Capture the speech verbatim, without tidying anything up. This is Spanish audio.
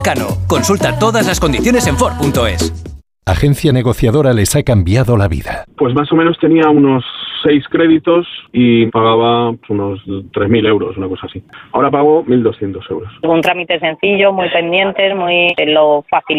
Cano. Consulta todas las condiciones en Ford punto es. Agencia negociadora les ha cambiado la vida. Pues más o menos tenía unos seis créditos y pagaba unos tres mil euros, una cosa así. Ahora pago mil doscientos euros. Un trámite sencillo, muy pendientes, muy lo fácil.